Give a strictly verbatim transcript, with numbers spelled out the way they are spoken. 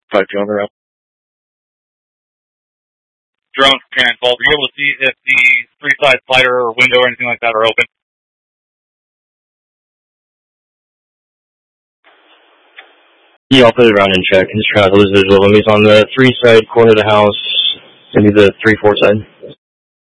five two on the route. Drone from Karen Fault, are you able to see if the three-side slider or window or anything like that are open? Yeah, I'll put it around and check. Just trying to lose visual. He's on the three side corner of the house, maybe the three four side.